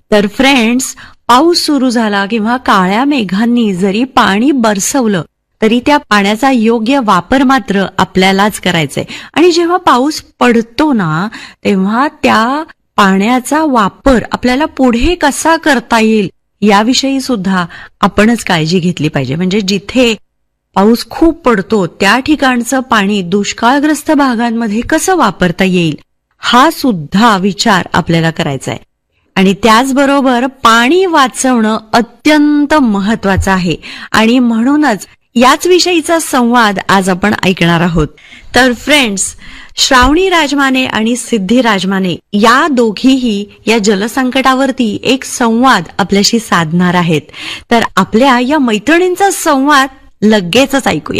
तर फ्रेंड्स, पाऊस सुरू झाला किंवा काळ्या मेघांनी जरी पाणी बरसवलं तरी त्या पाण्याचा योग्य वापर मात्र आपल्यालाच करायचंय. आणि जेव्हा पाऊस पडतो ना, तेव्हा त्या पाण्याचा वापर आपल्याला पुढे कसा करता येईल याविषयी सुद्धा आपणच काळजी घेतली पाहिजे. म्हणजे जिथे पाऊस खूप पडतो त्या ठिकाणचं पाणी दुष्काळग्रस्त भागांमध्ये कसं वापरता येईल हा सुद्धा विचार आपल्याला करायचा आहे. आणि त्याचबरोबर पाणी वाचवणं अत्यंत महत्वाचं आहे आणि म्हणूनच याच विषयीचा संवाद आज आपण ऐकणार आहोत. तर फ्रेंड्स, श्रावणी राजमाने आणि सिद्धी राजमाने या दोघीही या जलसंकटावरती एक संवाद आपल्याशी साधणार आहेत. तर आपल्या या मैत्रिणींचा संवाद लगेचच ऐकूया.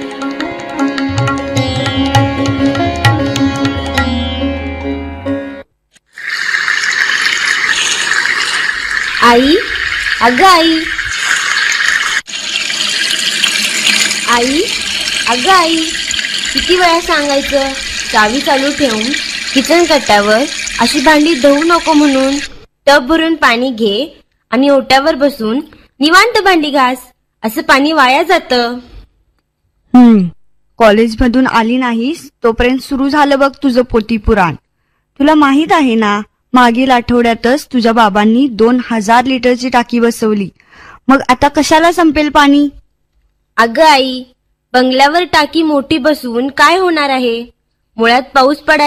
आई, अगं आई, आई, अगं आई, किती वेळा सांगायचं चावी चालू ठेवून किचन कट्ट्यावर अशी भांडी धुवू नको म्हणून. टब भरून पाणी घे आणि ओट्यावर बसून निवांत भांडी घास. असं पाणी वाया जातं. कॉलेजमधून आली नाहीस तोपर्यंत सुरू झालं बघ तुझं पोथी पुराण. तुला माहित आहे ना, मागील आठवड्यातच तुझ्या बाबांनी 2000 लिटरची टाकी बसवली. मग आता कशाला संपेल पाणी? अगं आई, बंगल्यावर टाकी मोठी बसवून काय होणार आहे? मुळात पाऊस पडायला